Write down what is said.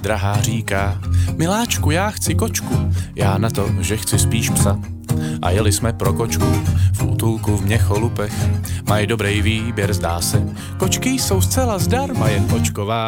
drahá říká: miláčku, já chci kočku, já na to, že chci spíš psa. A jeli jsme pro kočku v útulku v Měcholupech. Mají dobrý výběr, zdá se, kočky jsou zcela zdarma, jen očková